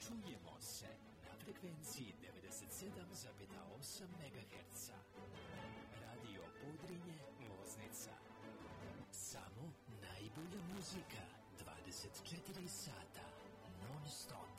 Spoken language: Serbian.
Čujemo se na frekvenciji 97,8 MHz. Radio Podrinje, Loznica. Samo najbolja muzika, 24 sata, non stop.